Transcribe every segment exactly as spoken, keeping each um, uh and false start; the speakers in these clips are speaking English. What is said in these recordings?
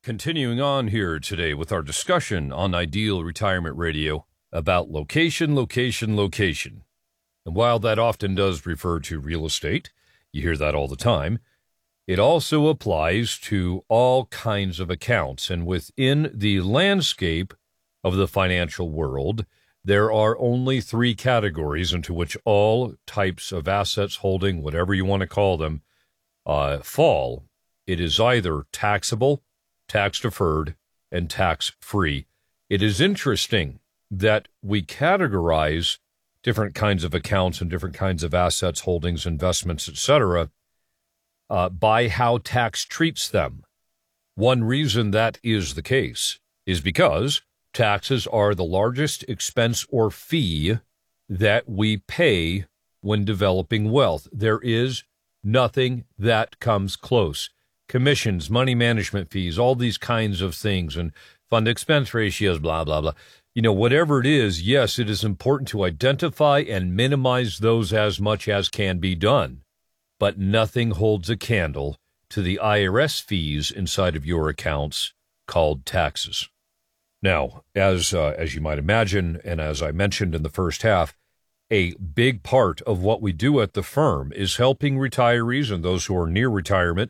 Continuing on here today with our discussion on Ideal Retirement Radio about location, location, location. And while that often does refer to real estate, you hear that all the time, it also applies to all kinds of accounts. And within the landscape of the financial world, there are only three categories into which all types of assets, holding, whatever you want to call them, uh, fall. It is either taxable, tax-deferred, and tax-free. It is interesting that we categorize different kinds of accounts and different kinds of assets, holdings, investments, et cetera, uh, by how tax treats them. One reason that is the case is because taxes are the largest expense or fee that we pay when developing wealth. There is nothing that comes close. Commissions, money management fees, all these kinds of things, and fund expense ratios, blah, blah, blah. You know, whatever it is, yes, it is important to identify and minimize those as much as can be done. But nothing holds a candle to the I R S fees inside of your accounts called taxes. Now, as uh, as you might imagine, and as I mentioned in the first half, a big part of what we do at the firm is helping retirees and those who are near retirement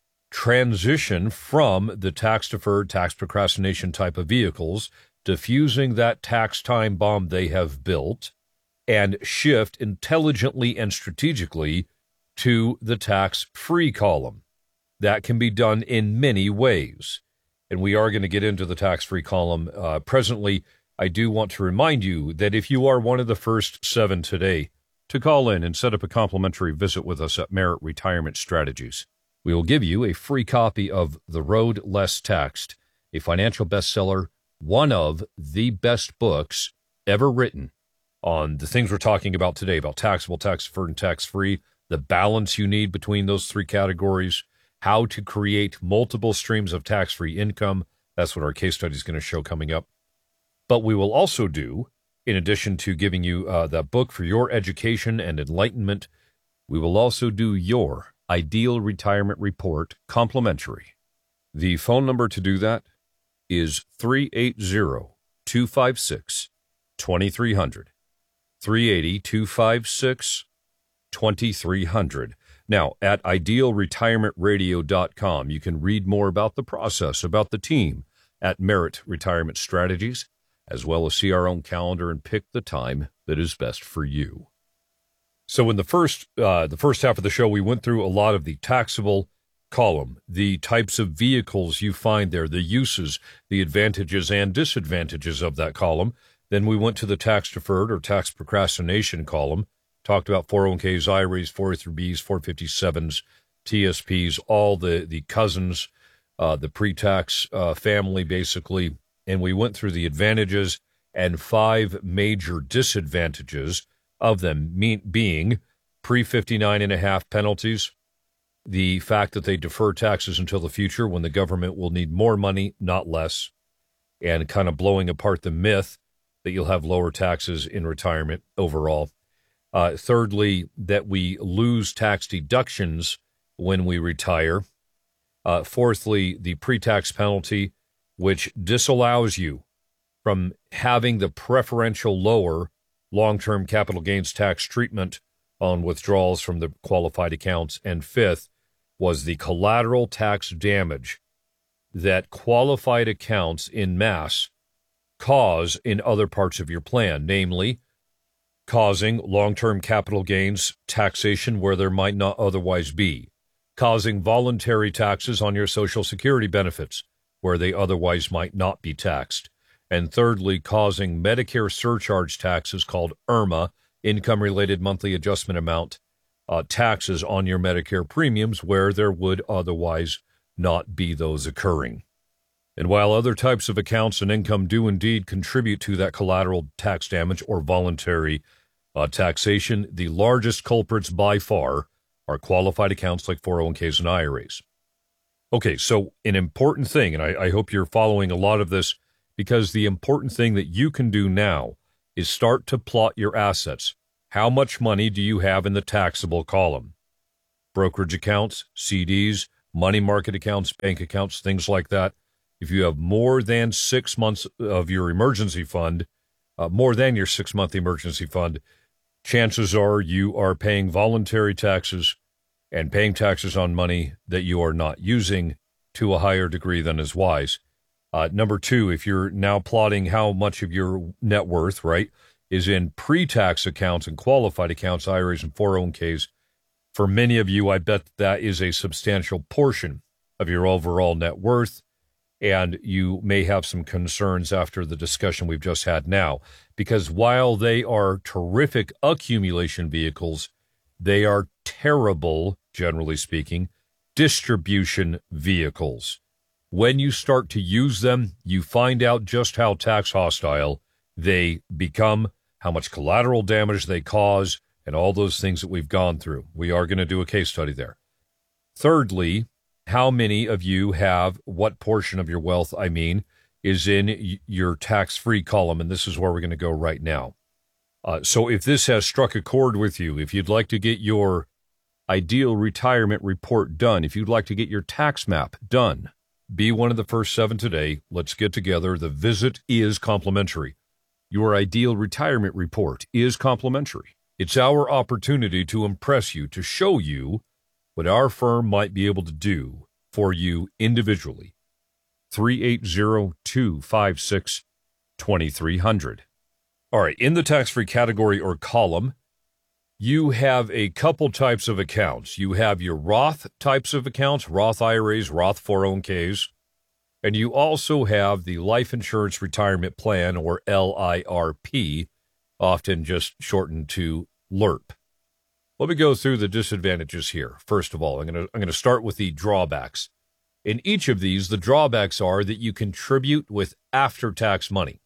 transition from the tax-deferred, tax procrastination type of vehicles, diffusing that tax time bomb they have built, and shift intelligently and strategically to the tax-free column. That can be done in many ways, and we are going to get into the tax-free column. Uh, presently, I do want to remind you that if you are one of the first seven today to call in and set up a complimentary visit with us at Merit Retirement Strategies, we will give you a free copy of The Road Less Taxed, a financial bestseller, one of the best books ever written on the things we're talking about today, about taxable, tax-deferred, and tax-free, the balance you need between those three categories, how to create multiple streams of tax-free income. That's what our case study is going to show coming up. But we will also do, in addition to giving you uh, that book for your education and enlightenment, we will also do your Ideal Retirement Report complimentary. The phone number to do that is three eight zero, two five six, two three zero zero, three eight zero, two five six, two three zero zero. Now, at ideal retirement radio dot com, you can read more about the process, about the team at Merit Retirement Strategies, as well as see our own calendar and pick the time that is best for you. So in the first uh, the first half of the show, we went through a lot of the taxable column, the types of vehicles you find there, the uses, the advantages and disadvantages of that column. Then we went to the tax-deferred or tax procrastination column, talked about four oh one k's, I R As, four oh three b's, four fifty-sevens, T S Ps, all the, the cousins, uh, the pre-tax uh, family, basically. And we went through the advantages and five major disadvantages of them, mean, being pre fifty-nine and a half penalties, the fact that they defer taxes until the future when the government will need more money, not less, and kind of blowing apart the myth that you'll have lower taxes in retirement overall. Uh, thirdly, that we lose tax deductions when we retire. Uh, fourthly, the pre-tax penalty, which disallows you from having the preferential lower long-term capital gains tax treatment on withdrawals from the qualified accounts. And fifth was the collateral tax damage that qualified accounts in mass cause in other parts of your plan, namely causing long-term capital gains taxation where there might not otherwise be, causing voluntary taxes on your Social Security benefits where they otherwise might not be taxed, and thirdly, causing Medicare surcharge taxes called I R M A, Income-Related Monthly Adjustment Amount, uh, taxes on your Medicare premiums where there would otherwise not be those occurring. And while other types of accounts and income do indeed contribute to that collateral tax damage or voluntary uh, taxation, the largest culprits by far are qualified accounts like four oh one k's and I R As. Okay, so an important thing, and I, I hope you're following a lot of this, because the important thing that you can do now is start to plot your assets. How much money do you have in the taxable column? Brokerage accounts, C Ds, money market accounts, bank accounts, things like that. If you have more than six months of your emergency fund, uh, more than your six-month emergency fund, chances are you are paying voluntary taxes and paying taxes on money that you are not using to a higher degree than is wise. Uh, number two, if you're now plotting how much of your net worth, right, is in pre-tax accounts and qualified accounts, I R As and four oh one k's, for many of you, I bet that is a substantial portion of your overall net worth, and you may have some concerns after the discussion we've just had now, because while they are terrific accumulation vehicles, they are terrible, generally speaking, distribution vehicles. When you start to use them, you find out just how tax hostile they become, how much collateral damage they cause, and all those things that we've gone through. We are going to do a case study there. Thirdly, how many of you have, what portion of your wealth, I mean, is in your tax-free column, and this is where we're going to go right now. Uh, so if this has struck a chord with you, if you'd like to get your ideal retirement report done, if you'd like to get your tax map done, be one of the first seven today. Let's get together. The visit is complimentary. Your ideal retirement report is complimentary. It's our opportunity to impress you, to show you what our firm might be able to do for you individually. three eight zero, two five six, two three zero zero. All right, in the tax-free category or column, you have a couple types of accounts. You have your Roth types of accounts, Roth I R As, Roth four oh one k's, and you also have the Life Insurance Retirement Plan, or L I R P, often just shortened to L I R P. Let me go through the disadvantages here. First of all, I'm going to I'm going to start with the drawbacks. In each of these, the drawbacks are that you contribute with after-tax money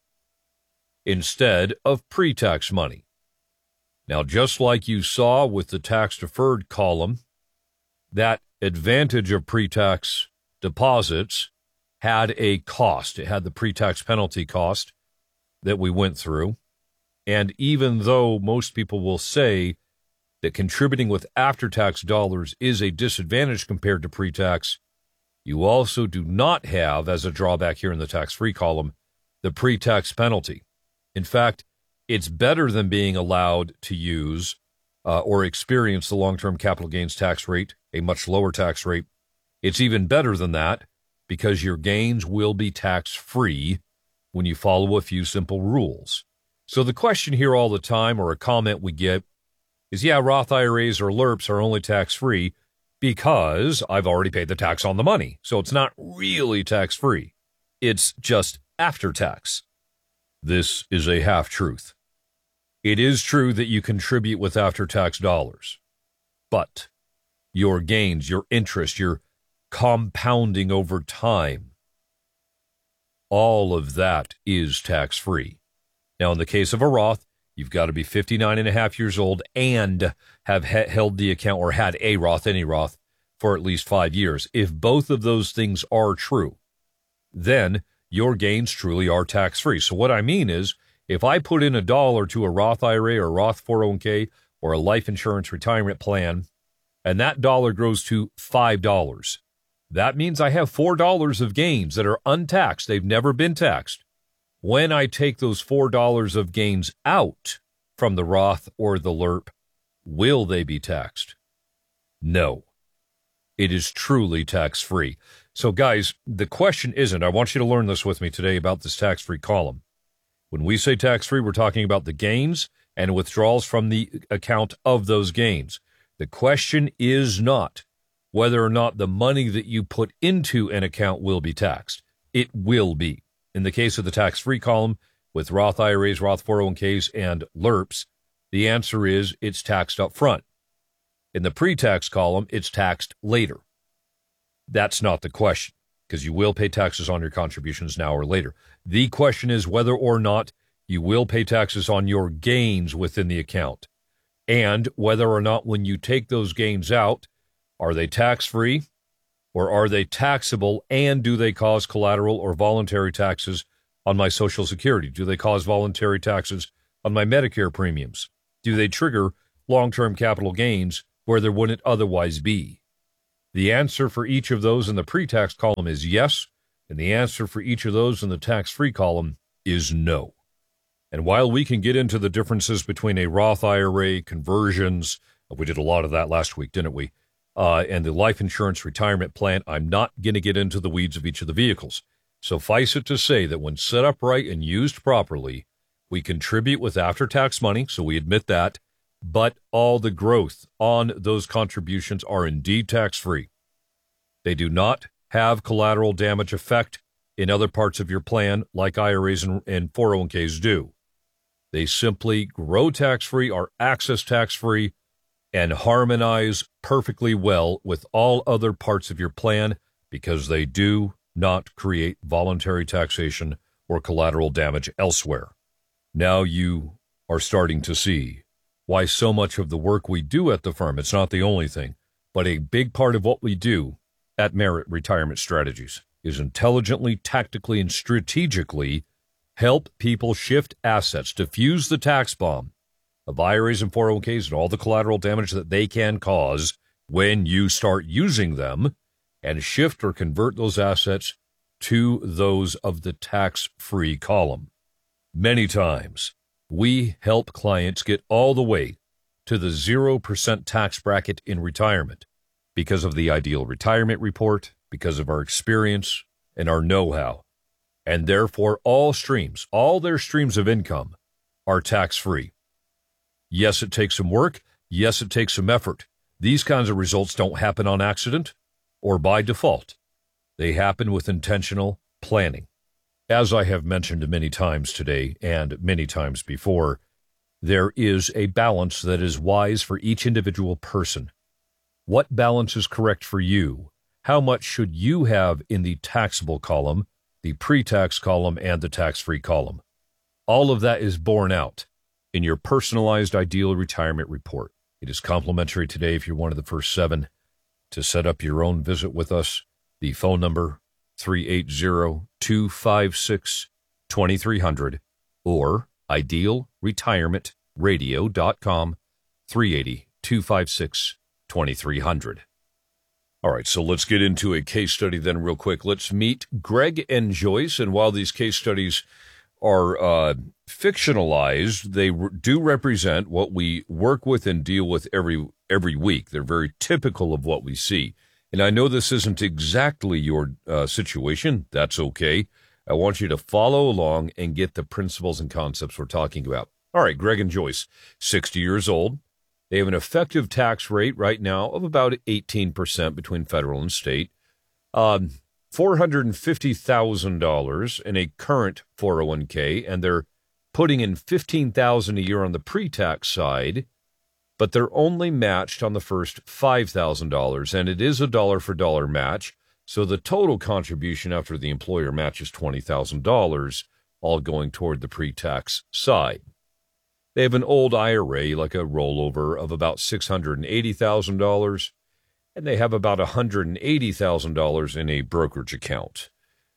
instead of pre-tax money. Now, just like you saw with the tax-deferred column, that advantage of pre-tax deposits had a cost. It had the pre-tax penalty cost that we went through. And even though most people will say that contributing with after-tax dollars is a disadvantage compared to pre-tax, you also do not have, as a drawback here in the tax-free column, the pre-tax penalty. In fact, it's better than being allowed to use uh, or experience the long-term capital gains tax rate, a much lower tax rate. It's even better than that because your gains will be tax-free when you follow a few simple rules. So the question here all the time, or a comment we get, is, yeah, Roth I R As or L I R Ps are only tax-free because I've already paid the tax on the money. So it's not really tax-free. It's just after tax. This is a half-truth. It is true that you contribute with after-tax dollars, but your gains, your interest, your compounding over time, all of that is tax-free. Now, in the case of a Roth, you've got to be fifty-nine and a half years old and have he- held the account or had a Roth, any Roth, for at least five years. If both of those things are true, then your gains truly are tax-free. So what I mean is, if I put in a dollar to a Roth I R A or a Roth four oh one k or a life insurance retirement plan, and that dollar grows to five dollars, that means I have four dollars of gains that are untaxed. They've never been taxed. When I take those four dollars of gains out from the Roth or the L I R P, will they be taxed? No. It is truly tax-free. So, guys, the question isn't, I want you to learn this with me today about this tax-free column. When we say tax-free, we're talking about the gains and withdrawals from the account of those gains. The question is not whether or not the money that you put into an account will be taxed. It will be. In the case of the tax-free column, with Roth I R As, Roth four oh one k's, and L I R Ps, the answer is it's taxed up front. In the pre-tax column, it's taxed later. That's not the question, because you will pay taxes on your contributions now or later. The question is whether or not you will pay taxes on your gains within the account, and whether or not when you take those gains out, are they tax-free or are they taxable, and do they cause collateral or voluntary taxes on my Social Security? Do they cause voluntary taxes on my Medicare premiums? Do they trigger long-term capital gains where there wouldn't otherwise be? The answer for each of those in the pre-tax column is yes. And the answer for each of those in the tax-free column is no. And while we can get into the differences between a Roth I R A, conversions, we did a lot of that last week, didn't we? Uh, and the life insurance retirement plan, I'm not going to get into the weeds of each of the vehicles. Suffice it to say that when set up right and used properly, we contribute with after-tax money, so we admit that, but all the growth on those contributions are indeed tax-free. They do not have collateral damage effect in other parts of your plan like I R As and, and four oh one k's do. They simply grow tax-free, are access tax-free, and harmonize perfectly well with all other parts of your plan because they do not create voluntary taxation or collateral damage elsewhere. Now you are starting to see why so much of the work we do at the firm, it's not the only thing, but a big part of what we do at Merit Retirement Strategies is intelligently, tactically, and strategically help people shift assets, diffuse the tax bomb of I R As and four oh one k's and all the collateral damage that they can cause when you start using them, and shift or convert those assets to those of the tax-free column. Many times, we help clients get all the way to the zero percent tax bracket in retirement because of the Ideal Retirement Report, because of our experience and our know-how. And therefore, all streams, all their streams of income are tax-free. Yes, it takes some work. Yes, it takes some effort. These kinds of results don't happen on accident or by default. They happen with intentional planning. As I have mentioned many times today and many times before, there is a balance that is wise for each individual person. What balance is correct for you? How much should you have in the taxable column, the pre-tax column, and the tax-free column? All of that is borne out in your personalized Ideal Retirement Report. It is complimentary today if you're one of the first seven to set up your own visit with us. The phone number, three eight zero, two five six, two three zero zero or ideal retirement radio dot com, three eight zero, two five six, two three zero zero. All right, so let's get into a case study then real quick. Let's meet Greg and Joyce, and while these case studies are uh, fictionalized, they re- do represent what we work with and deal with every every week. They're very typical of what we see. And I know this isn't exactly your uh, situation. That's okay. I want you to follow along and get the principles and concepts we're talking about. All right, Greg and Joyce, sixty years old. They have an effective tax rate right now of about eighteen percent between federal and state. Um, four hundred fifty thousand dollars in a current four oh one k, and they're putting in fifteen thousand dollars a year on the pre-tax side, but they're only matched on the first five thousand dollars, and it is a dollar-for-dollar match, so the total contribution after the employer match is twenty thousand dollars, all going toward the pre-tax side. They have an old I R A, like a rollover, of about six hundred eighty thousand dollars, and they have about one hundred eighty thousand dollars in a brokerage account.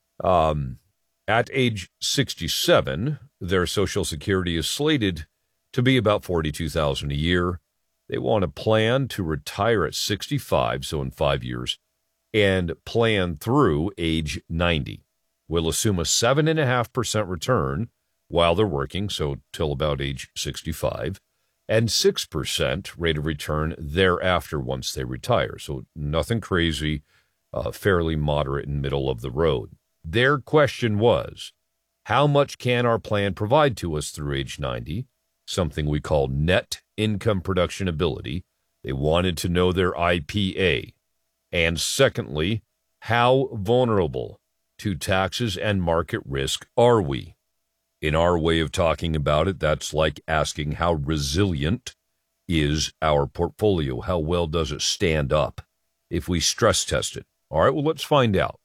Um, at age sixty-seven, their Social Security is slated to be about forty-two thousand dollars a year. They want to plan to retire at sixty-five, so in five years, and plan through age ninety. We'll assume a seven point five percent return while they're working, so till about age sixty-five, and six percent rate of return thereafter once they retire. So nothing crazy, uh, fairly moderate and middle of the road. Their question was, how much can our plan provide to us through age ninety? Something we call net income production ability. They wanted to know their I P A. And secondly, how vulnerable to taxes and market risk are we? In our way of talking about it, that's like asking how resilient is our portfolio? How well does it stand up if we stress test it? All right, well, let's find out.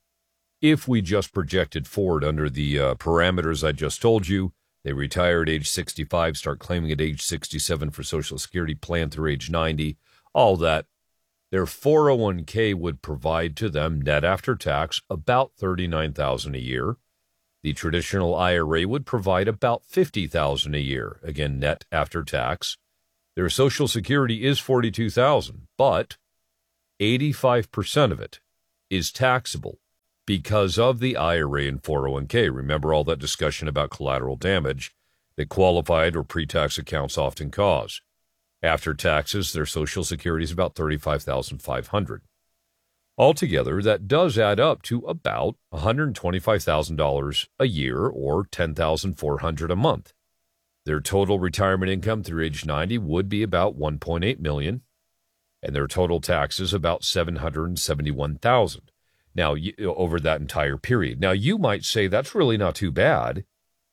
If we just projected forward under the uh, parameters I just told you, they retire at age sixty-five, start claiming at age sixty-seven for Social Security, plan through age ninety, all that, their four oh one k would provide to them net after tax about thirty-nine thousand dollars a year. The traditional I R A would provide about fifty thousand dollars a year, again, net after tax. Their Social Security is forty-two thousand dollars, but eighty-five percent of it is taxable. because of the I R A and four oh one k. Remember all that discussion about collateral damage that qualified or pre-tax accounts often cause. After taxes, their Social Security is about thirty-five thousand five hundred dollars. Altogether, that does add up to about one hundred twenty-five thousand dollars a year or ten thousand four hundred dollars a month. Their total retirement income through age ninety would be about one point eight million dollars, and their total taxes about seven hundred seventy-one thousand dollars. Now, over that entire period. Now, you might say that's really not too bad,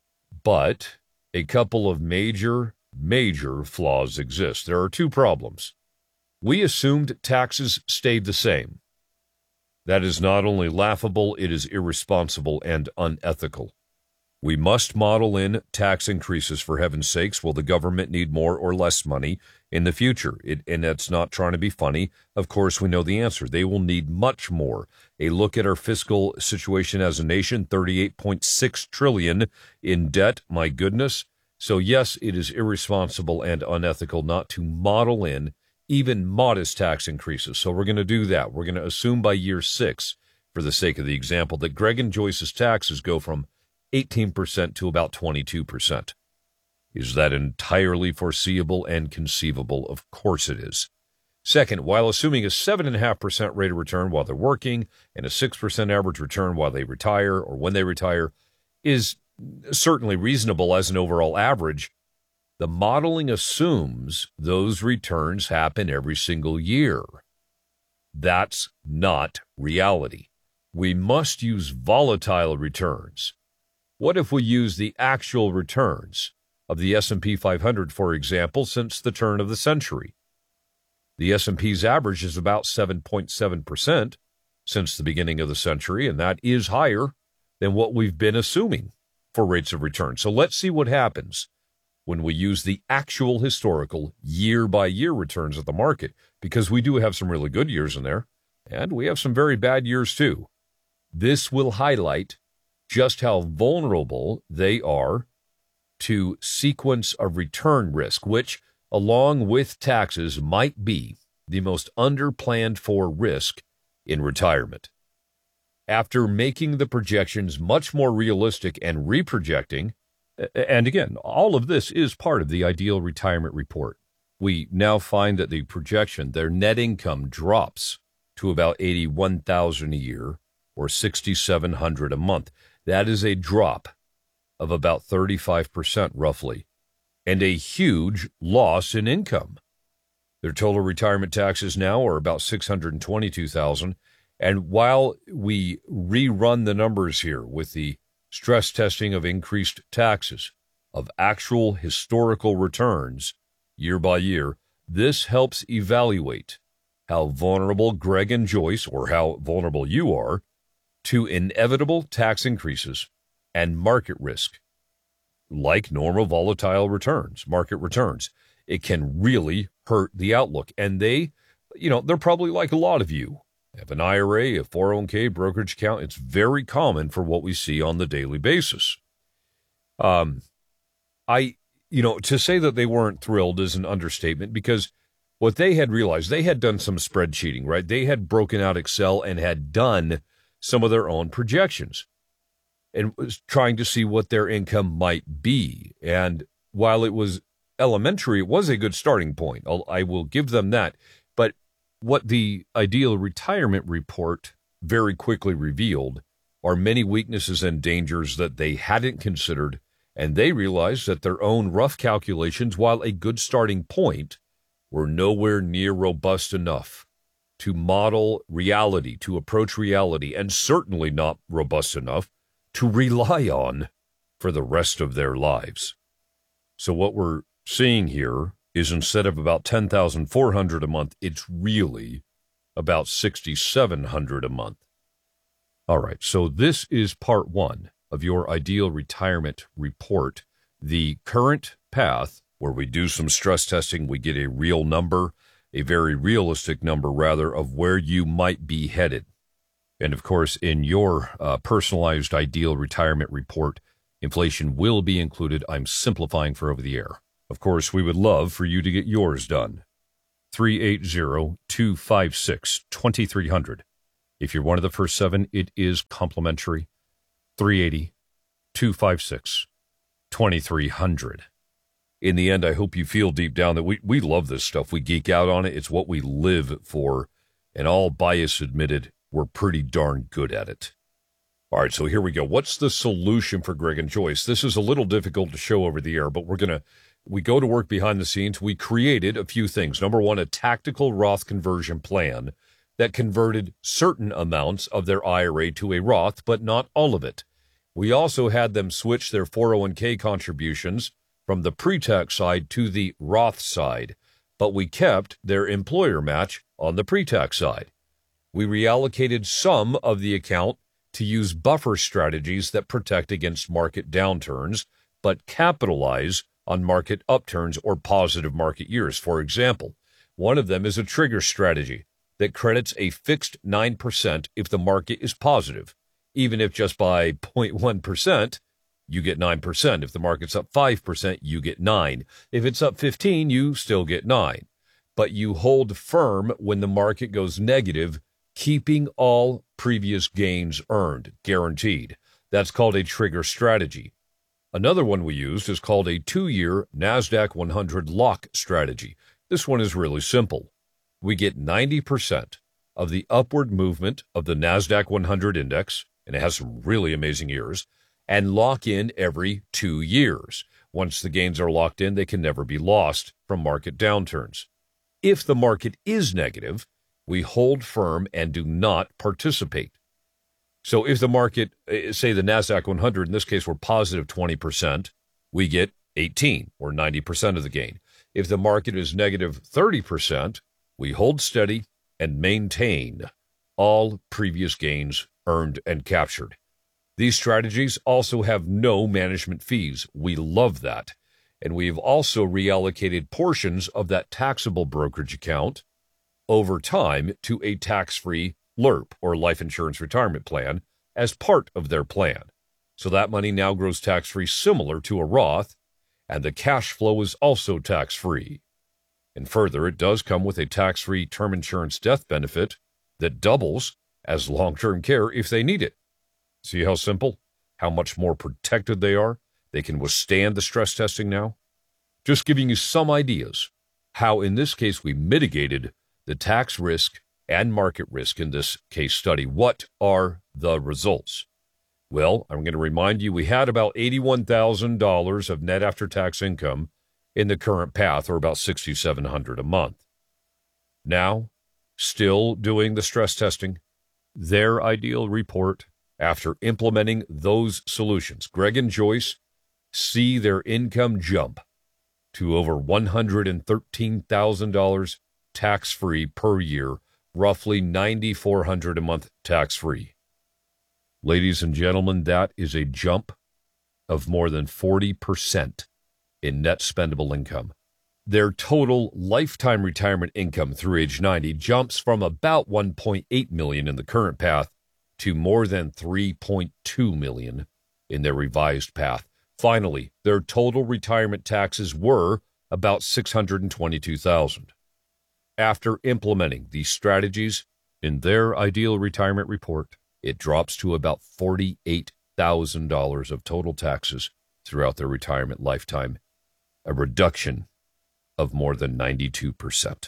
but a couple of major, major flaws exist. There are two problems. We assumed taxes stayed the same. That is not only laughable, it is irresponsible and unethical. We must model in tax increases, for heaven's sakes. Will the government need more or less money in the future? It, and that's not trying to be funny. Of course, we know the answer. They will need much more. A look at our fiscal situation as a nation, thirty-eight point six trillion dollars in debt. My goodness. So yes, it is irresponsible and unethical not to model in even modest tax increases. So we're going to do that. We're going to assume by year six, for the sake of the example, that Greg and Joyce's taxes go from eighteen percent to about twenty-two percent. Is that entirely foreseeable and conceivable? Of course it is. Second, while assuming a seven point five percent rate of return while they're working and a six percent average return while they retire or when they retire is certainly reasonable as an overall average, the modeling assumes those returns happen every single year. That's not reality. We must use volatile returns. What if we use the actual returns of the S and P five hundred, for example, since the turn of the century? The S and P's average is about seven point seven percent since the beginning of the century, and that is higher than what we've been assuming for rates of return. So let's see what happens when we use the actual historical year-by-year returns of the market, because we do have some really good years in there, and we have some very bad years too. This will highlight just how vulnerable they are to sequence of return risk, which, along with taxes, might be the most underplanned for risk in retirement. After making the projections much more realistic and reprojecting, and again, all of this is part of the Ideal Retirement Report, we now find that the projection, their net income drops to about eighty-one thousand dollars a year or six thousand seven hundred dollars a month. That is a drop of about thirty-five percent roughly, and a huge loss in income. Their total retirement taxes now are about six hundred twenty-two thousand dollars, and while we rerun the numbers here with the stress testing of increased taxes, of actual historical returns year by year, this helps evaluate how vulnerable Greg and Joyce, or how vulnerable you are, to inevitable tax increases and market risk. Like normal volatile returns, market returns, it can really hurt the outlook. And they, you know, they're probably like a lot of you. Have an I R A, a four oh one k, brokerage account. It's very common for what we see on the daily basis. Um, I, you know, to say that they weren't thrilled is an understatement, because what they had realized, they had done some spread cheating, right? They had broken out Excel and had done some of their own projections and was trying to see what their income might be. And while it was elementary, it was a good starting point. I'll, I will give them that. But what the Ideal Retirement Report very quickly revealed are many weaknesses and dangers that they hadn't considered, and they realized that their own rough calculations, while a good starting point, were nowhere near robust enough to model reality, to approach reality, and certainly not robust enough to rely on for the rest of their lives. So what we're seeing here is, instead of about ten thousand four hundred dollars a month, it's really about six thousand seven hundred dollars a month. All right, so this is part one of your Ideal Retirement Report, the current path where we do some stress testing, we get a real number, a very realistic number, rather, of where you might be headed. And, of course, in your uh, personalized Ideal Retirement Report, inflation will be included. I'm simplifying for over the air. Of course, we would love for you to get yours done. three eight zero, two five six, two three zero zero. If you're one of the first seven, it is complimentary. three eighty, two five six, twenty-three hundred. In the end, I hope you feel deep down that we, we love this stuff. We geek out on it. It's what we live for. And all bias admitted, we're pretty darn good at it. All right, so here we go. What's the solution for Greg and Joyce? This is a little difficult to show over the air, but we're going to, we go to work behind the scenes. We created a few things. Number one, a tactical Roth conversion plan that converted certain amounts of their I R A to a Roth, but not all of it. We also had them switch their four oh one k contributions from the pre-tax side to the Roth side, but we kept their employer match on the pre-tax side. We reallocated some of the account to use buffer strategies that protect against market downturns, but capitalize on market upturns or positive market years. For example, one of them is a trigger strategy that credits a fixed nine percent if the market is positive. Even if just by zero point one percent, you get nine percent. If the market's up five percent, you get nine. If it's up fifteen, you still get nine. But you hold firm when the market goes negative, keeping all previous gains earned, guaranteed. That's called a trigger strategy. Another one we used is called a two-year NASDAQ one hundred lock strategy. This one is really simple. We get ninety percent of the upward movement of the NASDAQ one hundred index, and it has some really amazing years, and lock in every two years. Once the gains are locked in, they can never be lost from market downturns. If the market is negative, we hold firm and do not participate. So if the market, say the NASDAQ one hundred, in this case, were positive twenty percent, we get eighteen, or ninety percent of the gain. If the market is negative thirty percent, we hold steady and maintain all previous gains earned and captured. These strategies also have no management fees. We love that. And we've also reallocated portions of that taxable brokerage account over time to a tax-free L R P, or life insurance retirement plan, as part of their plan. So that money now grows tax-free, similar to a Roth, and the cash flow is also tax-free. And further, it does come with a tax-free term insurance death benefit that doubles as long-term care if they need it. See how simple? How much more protected they are? They can withstand the stress testing now? Just giving you some ideas how, in this case, we mitigated the tax risk and market risk in this case study. What are the results? Well, I'm going to remind you we had about eighty-one thousand dollars of net after-tax income in the current path, or about six thousand seven hundred dollars a month. Now, still doing the stress testing, their ideal report after implementing those solutions. Greg and Joyce see their income jump to over one hundred thirteen thousand dollars tax-free per year, roughly nine thousand four hundred dollars a month tax-free. Ladies and gentlemen, that is a jump of more than forty percent in net spendable income. Their total lifetime retirement income through age ninety jumps from about one point eight million dollars in the current path to more than three point two million dollars in their revised path. Finally, their total retirement taxes were about six hundred twenty-two thousand dollars. After implementing these strategies in their ideal retirement report, it drops to about forty-eight thousand dollars of total taxes throughout their retirement lifetime, a reduction of more than ninety-two percent.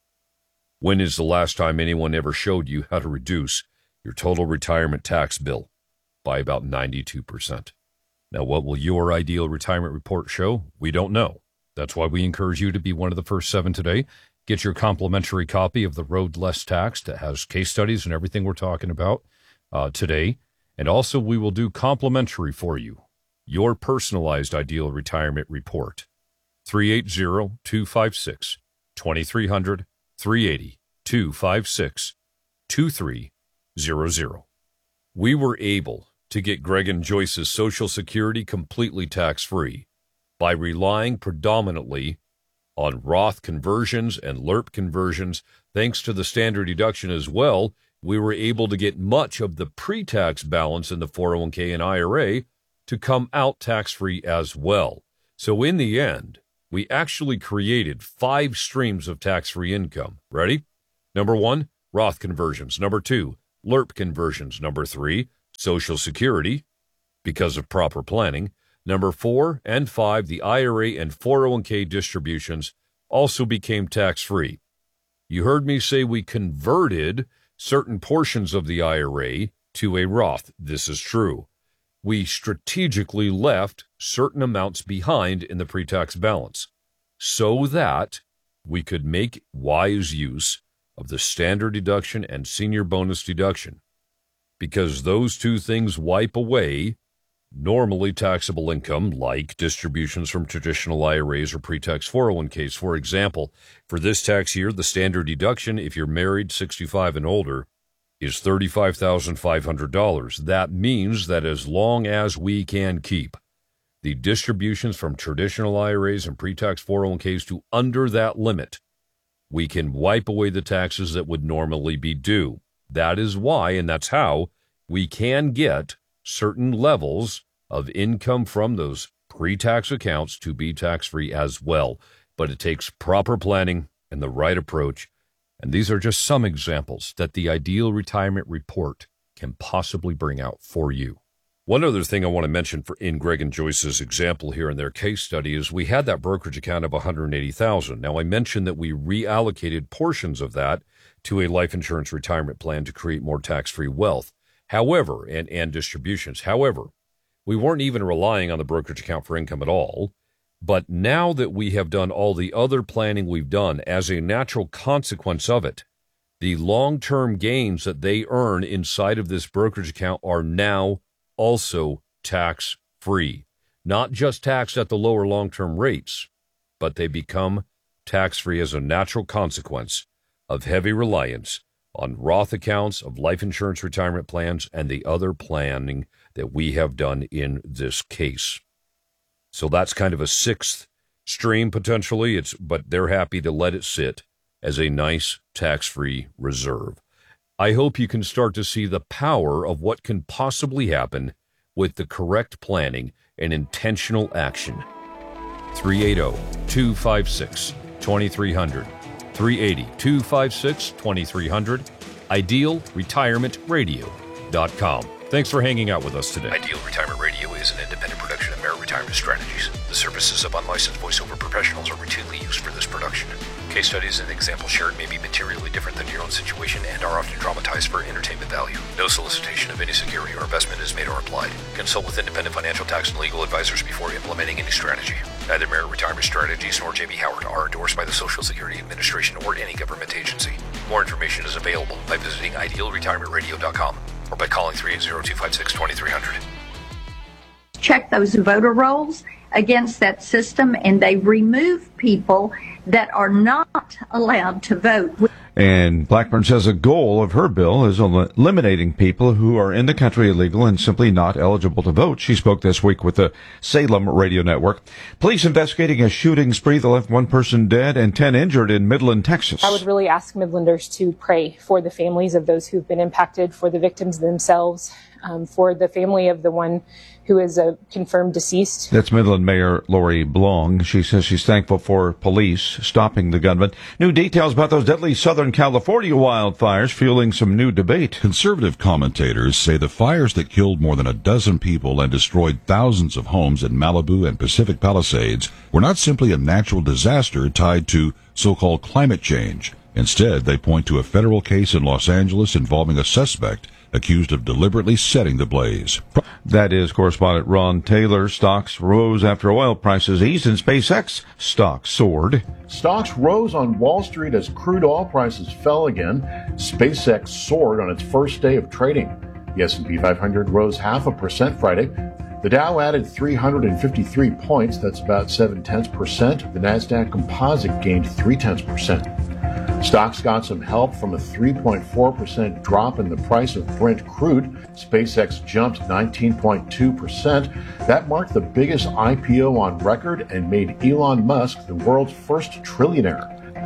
When is the last time anyone ever showed you how to reduce your total retirement tax bill by about ninety-two percent? Now, what will your ideal retirement report show? We don't know. That's why we encourage you to be one of the first seven today. Get your complimentary copy of The Road Less Taxed that has case studies and everything we're talking about uh, today. And also, we will do complimentary for you your personalized ideal retirement report. three eight zero, two five six, two three zero zero, three eight zero, two five six, two three zero zero. We were able to get Greg and Joyce's Social Security completely tax-free by relying predominantly on Roth conversions and L R P conversions. Thanks to the standard deduction as well, we were able to get much of the pre-tax balance in the four oh one k and I R A to come out tax-free as well. So in the end, we actually created five streams of tax-free income. Ready? Number one, Roth conversions. Number two, L R P conversions. Number three, Social Security, because of proper planning. Number four and five, the I R A and four oh one k distributions also became tax-free. You heard me say we converted certain portions of the I R A to a Roth. This is true. We strategically left certain amounts behind in the pre-tax balance so that we could make wise use of the standard deduction and senior bonus deduction, because those two things wipe away normally taxable income like distributions from traditional I R As or pre-tax four oh one k's. For example, for this tax year, the standard deduction, if you're married, sixty-five and older, is thirty-five thousand five hundred dollars. That means that as long as we can keep the distributions from traditional I R As and pre-tax four oh one k's to under that limit, we can wipe away the taxes that would normally be due. That is why, and that's how, we can get certain levels of income from those pre-tax accounts to be tax-free as well. But it takes proper planning and the right approach. And these are just some examples that the Ideal Retirement Report can possibly bring out for you. One other thing I want to mention for in Greg and Joyce's example here in their case study is we had that brokerage account of one hundred eighty thousand dollars. Now, I mentioned that we reallocated portions of that to a life insurance retirement plan to create more tax-free wealth. However, and, and distributions. However, we weren't even relying on the brokerage account for income at all. But now that we have done all the other planning we've done, as a natural consequence of it, the long-term gains that they earn inside of this brokerage account are now also tax-free. Not just taxed at the lower long-term rates, but they become tax-free as a natural consequence of heavy reliance on Roth accounts of life insurance retirement plans and the other planning that we have done in this case. So that's kind of a sixth stream potentially, It's but they're happy to let it sit as a nice tax-free reserve. I hope you can start to see the power of what can possibly happen with the correct planning and intentional action. three eight zero, two five six, two three zero zero. three eight zero, two five six, two three zero zero. ideal retirement radio dot com. Thanks for hanging out with us today. Ideal Retirement Radio is an independent production of Merit Retirement Strategies. The services of unlicensed voiceover professionals are routinely used for this production. Case studies and examples shared may be materially different than your own situation and are often dramatized for entertainment value. No solicitation of any security or investment is made or implied. Consult with independent financial, tax, and legal advisors before implementing any strategy. Neither Merit Retirement Strategies nor J B Howard are endorsed by the Social Security Administration or any government agency. More information is available by visiting ideal retirement radio dot com or by calling three eight zero, two five six, two three zero zero. Check those voter rolls against that system, and they remove people that are not allowed to vote. And Blackburn says a goal of her bill is eliminating people who are in the country illegal and simply not eligible to vote. She spoke this week with the Salem Radio Network. Police investigating a shooting spree that left one person dead and ten injured in Midland, Texas. I would really ask Midlanders to pray for the families of those who've been impacted, for the victims themselves, um, for the family of the one who is a confirmed deceased. That's Midland Mayor Lori Blong. She says she's thankful for police stopping the gunman. New details about those deadly Southern California wildfires fueling some new debate. Conservative commentators say the fires that killed more than a dozen people and destroyed thousands of homes in Malibu and Pacific Palisades were not simply a natural disaster tied to so-called climate change. Instead, they point to a federal case in Los Angeles involving a suspect accused of deliberately setting the blaze. That is correspondent Ron Taylor. Stocks rose after oil prices eased and SpaceX stocks soared. Stocks rose on Wall Street as crude oil prices fell again. SpaceX soared on its first day of trading. The S and P five hundred rose half a percent Friday. The Dow added three hundred fifty-three points. That's about seven tenths percent. The Nasdaq Composite gained three tenths percent. Stocks got some help from a three point four percent drop in the price of Brent crude. SpaceX jumped nineteen point two percent. That marked the biggest I P O on record and made Elon Musk the world's first trillionaire.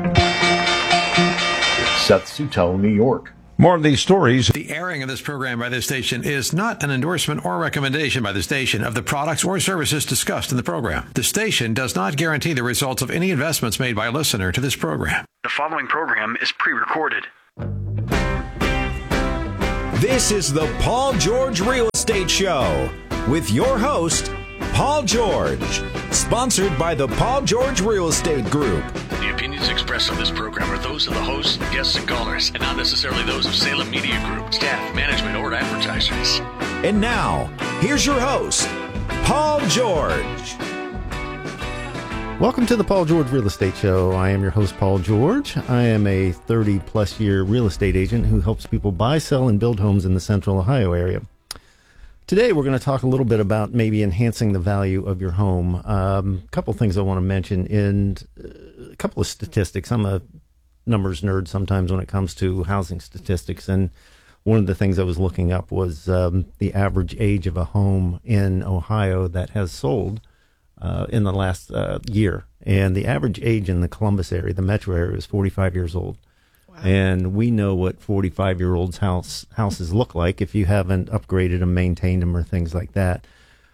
Seth Sutel, New York. More of these stories. The airing of this program by this station is not an endorsement or recommendation by the station of the products or services discussed in the program. The station does not guarantee the results of any investments made by a listener to this program. The following program is pre-recorded. This is the Paul George Real Estate Show with your host, Paul George, sponsored by the Paul George Real Estate Group. The opinions expressed on this program are those of the hosts, guests, and callers, and not necessarily those of Salem Media Group, staff, management, or advertisers. And now, here's your host, Paul George. Welcome to the Paul George Real Estate Show. I am your host, Paul George. I am a thirty-plus year real estate agent who helps people buy, sell, and build homes in the Central Ohio area. Today, we're going to talk a little bit about maybe enhancing the value of your home. Um, a couple things I want to mention, and a couple of statistics. I'm a numbers nerd sometimes when it comes to housing statistics, and one of the things I was looking up was um, the average age of a home in Ohio that has sold uh, in the last uh, year. And the average age in the Columbus area, the metro area, is forty-five years old. Wow. And we know what forty-five-year-olds' house houses look like if you haven't upgraded them, maintained them, or things like that.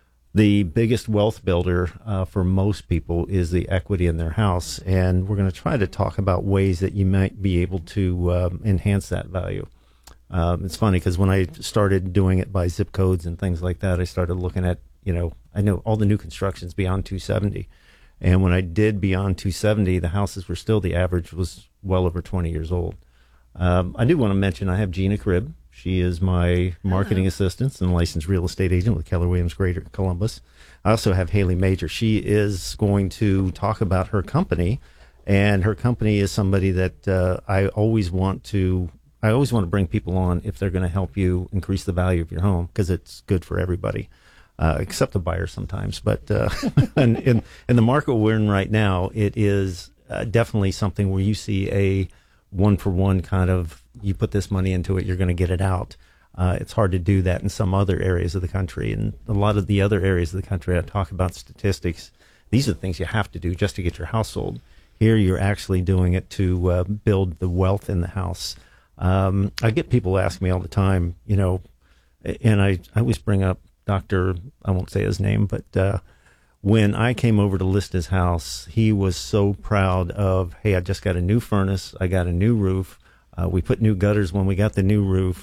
The biggest wealth builder uh, for most people is the equity in their house, and we're going to try to talk about ways that you might be able to um, enhance that value. Um, it's funny because when I started doing it by zip codes and things like that, I started looking at, you know, I know all the new constructions beyond two seventy. And when I did beyond two seventy, the houses were still, the average was well over twenty years old. Um, I do want to mention I have Gina Cribb. She is my marketing uh-huh. assistant and licensed real estate agent with Keller Williams Greater Columbus. I also have Haley Major. She is going to talk about her company, and her company is somebody that uh, I always want to I always want to bring people on if they're going to help you increase the value of your home, because it's good for everybody, uh, except the buyer sometimes. But uh, in, in, in the market we're in right now, it is uh, definitely something where you see a one-for-one kind of, you put this money into it, you're going to get it out. Uh, it's hard to do that in some other areas of the country. And a lot of the other areas of the country, I talk about statistics. These are the things you have to do just to get your house sold. Here, you're actually doing it to uh, build the wealth in the house. Um, I get people ask me all the time, you know, and I, I always bring up Doctor, I won't say his name, but uh, when I came over to list his house, he was so proud of, hey, I just got a new furnace, I got a new roof, uh, we put new gutters when we got the new roof.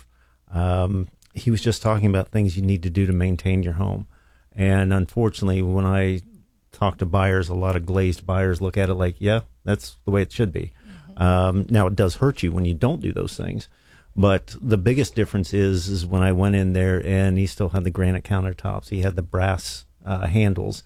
Um, he was just talking about things you need to do to maintain your home. And unfortunately, when I talk to buyers, a lot of glazed buyers look at it like, yeah, that's the way it should be. Um, now, it does hurt you when you don't do those things. But the biggest difference is, is when I went in there and he still had the granite countertops. He had the brass uh, handles.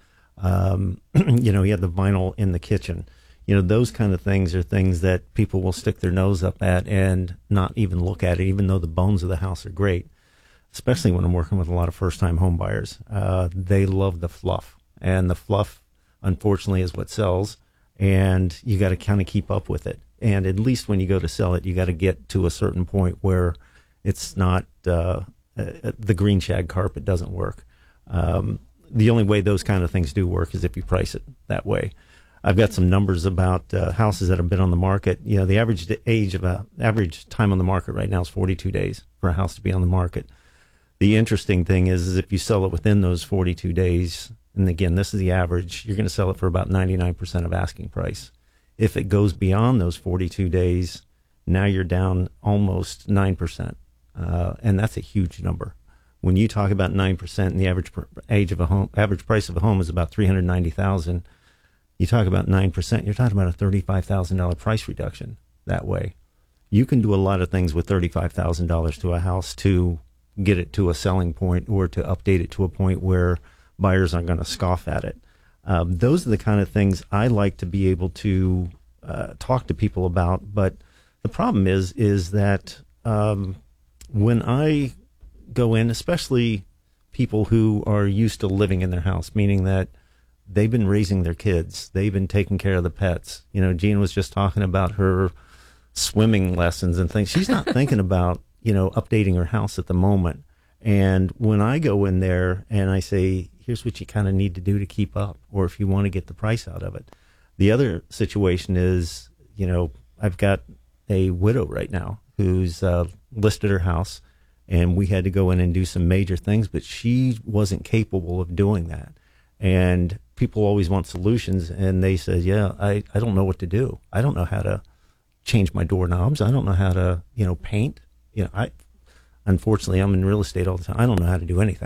Um, you know, he had the vinyl in the kitchen. You know, those kind of things are things that people will stick their nose up at and not even look at it, even though the bones of the house are great, especially when I'm working with a lot of first-time home buyers. Uh, they love the fluff. And the fluff, unfortunately, is what sells. And you got to kind of keep up with it. And at least when you go to sell it, you got to get to a certain point where it's not uh, uh, the green shag carpet doesn't work. Um, the only way those kind of things do work is if you price it that way. I've got some numbers about uh, houses that have been on the market. You know, the average age of a average time on the market right now is forty-two days for a house to be on the market. The interesting thing is, is if you sell it within those forty-two days, and again, this is the average, you're going to sell it for about ninety-nine percent of asking price. If it goes beyond those forty-two days, now you're down almost nine percent. Uh, and that's a huge number. When you talk about nine percent and the average pr- age of a home, average price of a home is about three hundred ninety thousand dollars, you talk about nine percent, you're talking about a thirty-five thousand dollars price reduction that way. You can do a lot of things with thirty-five thousand dollars to a house to get it to a selling point or to update it to a point where buyers aren't going to scoff at it. Um, those are the kind of things I like to be able to uh, talk to people about. But the problem is, is that um, when I go in, especially people who are used to living in their house, meaning that they've been raising their kids, they've been taking care of the pets. You know, Jean was just talking about her swimming lessons and things. She's not thinking about, you know, updating her house at the moment. And when I go in there and I say, here's what you kind of need to do to keep up, or if you want to get the price out of it. The other situation is, you know, I've got a widow right now who's uh, listed her house, and we had to go in and do some major things, but she wasn't capable of doing that. And people always want solutions, and they said, yeah, I, I don't know what to do. I don't know how to change my doorknobs. I don't know how to, you know, paint. You know, I Unfortunately, I'm in real estate all the time. I don't know how to do anything.